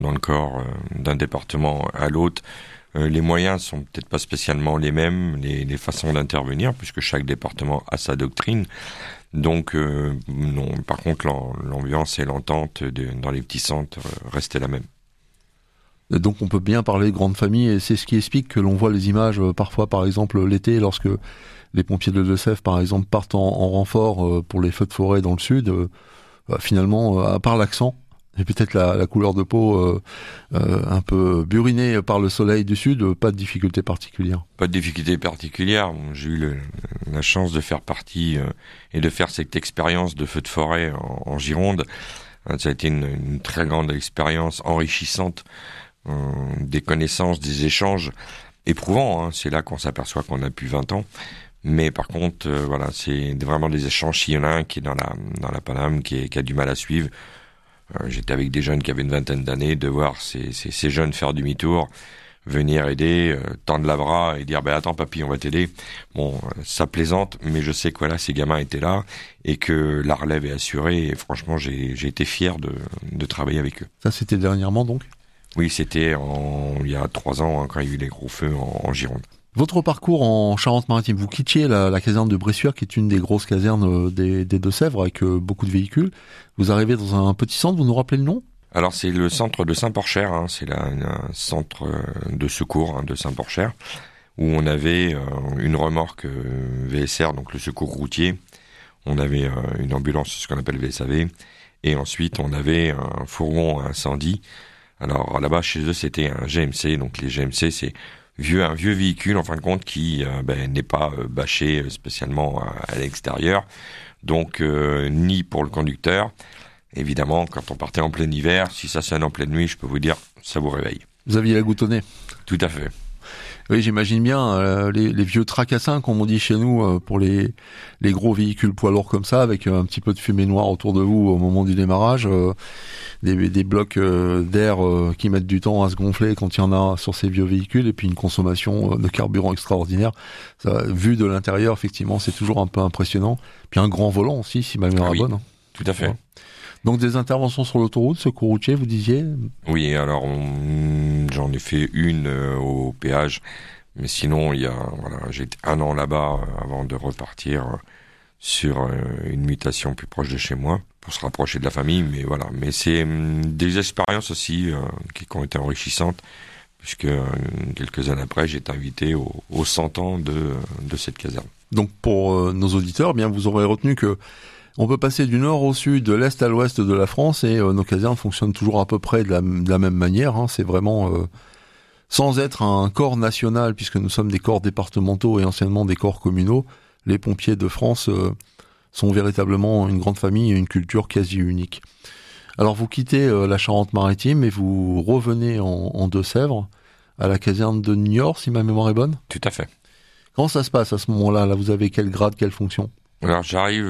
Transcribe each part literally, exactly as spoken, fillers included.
dans le corps euh, d'un département à l'autre. Euh, les moyens sont peut-être pas spécialement les mêmes, les, les façons d'intervenir, puisque chaque département a sa doctrine. Donc, euh, non. Par contre, l'ambiance et l'entente de, dans les petits centres euh, restaient la même. Donc on peut bien parler de grande famille, et c'est ce qui explique que l'on voit les images euh, parfois, par exemple l'été, lorsque les pompiers de Deux-Sèvres, par exemple, partent en, en renfort euh, pour les feux de forêt dans le sud. Euh, bah, finalement, euh, à part l'accent et peut-être la, la couleur de peau euh, euh, un peu burinée par le soleil du sud, euh, pas de difficulté particulière. Pas de difficulté particulière. J'ai eu le, la chance de faire partie euh, et de faire cette expérience de feux de forêt en, en Gironde. Ça a été une, une très grande expérience enrichissante. Euh, des connaissances, des échanges éprouvants, hein. C'est là qu'on s'aperçoit qu'on a plus vingt ans. Mais par contre, euh, voilà, c'est vraiment des échanges. S'il y en a un qui est dans la, dans la Paname, qui, est, qui a du mal à suivre, euh, j'étais avec des jeunes qui avaient une vingtaine d'années, de voir ces, ces, ces jeunes faire demi-tour, venir aider, euh, tendre la bras et dire, ben attends papy, on va t'aider. Bon, euh, ça plaisante, mais je sais que voilà, ces gamins étaient là et que la relève est assurée. Et franchement, j'ai, j'ai été fier de, de travailler avec eux. Ça, c'était dernièrement donc ? Oui, c'était en, il y a trois ans, hein, quand il y a eu les gros feux en, en Gironde. Votre parcours en Charente-Maritime, vous quittiez la, la caserne de Bressuire, qui est une des grosses casernes des, des Deux-Sèvres, avec euh, beaucoup de véhicules. Vous arrivez dans un petit centre, vous nous rappelez le nom ? Alors c'est le centre de Saint-Porcher, hein, c'est la, un centre de secours hein, de Saint-Porcher, où on avait euh, une remorque euh, V S R, donc le secours routier. On avait euh, une ambulance, ce qu'on appelle V S A V, et ensuite on avait un fourgon à incendie. Alors là-bas, chez eux, c'était un G M C. Donc les G M C, c'est vieux, un vieux véhicule, en fin de compte, qui euh, ben, n'est pas euh, bâché spécialement à, à l'extérieur. Donc, euh, ni pour le conducteur. Évidemment, quand on partait en plein hiver, si ça sonne en pleine nuit, je peux vous dire, ça vous réveille. Vous aviez la goutte au nez ? Tout à fait. Oui, j'imagine bien euh, les, les vieux tracassins, comme on dit chez nous, euh, pour les, les gros véhicules poids lourds comme ça, avec euh, un petit peu de fumée noire autour de vous au moment du démarrage, euh, des, des blocs euh, d'air euh, qui mettent du temps à se gonfler quand il y en a sur ces vieux véhicules, et puis une consommation de carburant extraordinaire. Ça, vu de l'intérieur, effectivement, c'est toujours un peu impressionnant. Puis un grand volant aussi, si ma mémoire est oui, bonne. Tout à fait. Ouais. Donc des interventions sur l'autoroute, secours routier, vous disiez ? Oui, alors on, j'en ai fait une euh, au péage, mais sinon il y a voilà, j'ai été un an là-bas euh, avant de repartir euh, sur euh, une mutation plus proche de chez moi pour se rapprocher de la famille. Mais voilà, mais c'est euh, des expériences aussi euh, qui, qui ont été enrichissantes, puisque euh, quelques années après j'ai été invité au, au cent ans de de cette caserne. Donc pour euh, nos auditeurs, eh bien vous aurez retenu que on peut passer du nord au sud, de l'est à l'ouest de la France, et euh, nos casernes fonctionnent toujours à peu près de la, de la même manière. Hein. C'est vraiment, euh, sans être un corps national, puisque nous sommes des corps départementaux et anciennement des corps communaux, les pompiers de France euh, sont véritablement une grande famille et une culture quasi unique. Alors vous quittez euh, la Charente-Maritime et vous revenez en, en Deux-Sèvres, à la caserne de Niort, si ma mémoire est bonne ? Tout à fait. Comment ça se passe à ce moment-là ? Là, vous avez quel grade, quelle fonction ? Alors j'arrive,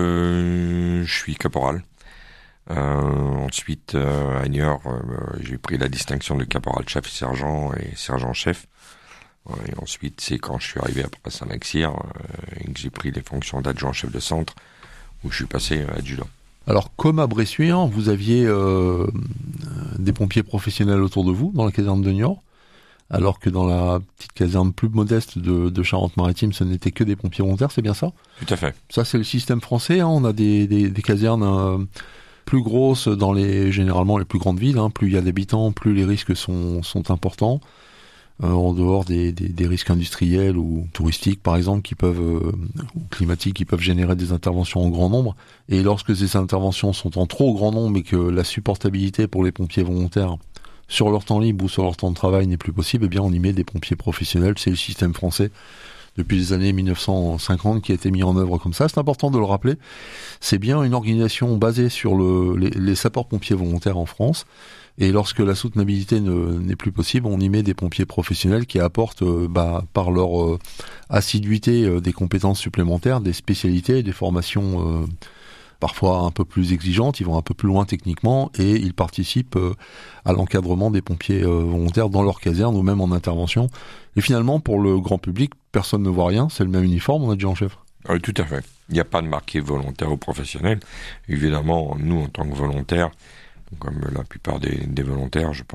euh, je suis caporal. Euh, ensuite, euh, à Niort, euh, j'ai pris la distinction de caporal-chef, sergent et sergent-chef. Et ensuite, c'est quand je suis arrivé après Saint-Maxir euh, et que j'ai pris les fonctions d'adjoint-chef de centre, où je suis passé adjudant. Alors, comme à Bressuire, vous aviez euh, des pompiers professionnels autour de vous, dans la caserne de Niort, alors que dans la petite caserne plus modeste de, de Charente-Maritime, ce n'était que des pompiers volontaires, c'est bien ça ? Tout à fait. Ça, c'est le système français, hein, on a des, des, des casernes euh, plus grosses dans les, généralement les plus grandes villes, hein, plus il y a d'habitants, plus les risques sont, sont importants, euh, en dehors des, des, des risques industriels ou touristiques, par exemple, qui peuvent, euh, ou climatiques, qui peuvent générer des interventions en grand nombre. Et lorsque ces interventions sont en trop grand nombre et que la supportabilité pour les pompiers volontaires sur leur temps libre ou sur leur temps de travail n'est plus possible, eh bien on y met des pompiers professionnels. C'est le système français depuis les années mille neuf cent cinquante qui a été mis en œuvre comme ça. C'est important de le rappeler. C'est bien une organisation basée sur le, les, les sapeurs-pompiers volontaires en France. Et lorsque la soutenabilité ne, n'est plus possible, on y met des pompiers professionnels qui apportent, euh, bah, par leur euh, assiduité, euh, des compétences supplémentaires, des spécialités, des formations euh, parfois un peu plus exigeantes, ils vont un peu plus loin techniquement et ils participent euh, à l'encadrement des pompiers euh, volontaires dans leur caserne ou même en intervention. Et finalement, pour le grand public, personne ne voit rien, c'est le même uniforme, on a déjà en chef. Oui, tout à fait. Il n'y a pas de marqué volontaire ou professionnel. Évidemment, nous, en tant que volontaires, comme la plupart des, des volontaires, je pense.